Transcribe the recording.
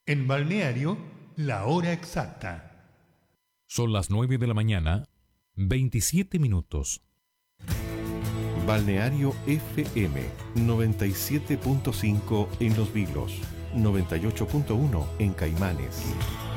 En Balneario, la hora exacta. Son las 9 de la mañana, 27 minutos. Balneario FM 97.5 en Los Vilos, 98.1 en Caimanes.